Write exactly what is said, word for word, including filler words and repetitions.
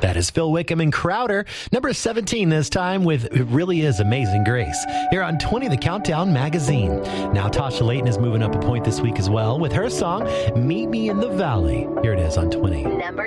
That is Phil Wickham and Crowder. Number seventeen this time with It Really Is Amazing Grace. Here on twenty, The Countdown Magazine. Now Tasha Layton is moving up a point this week as well with her song, Meet Me in the Valley. Here it is on twenty. Number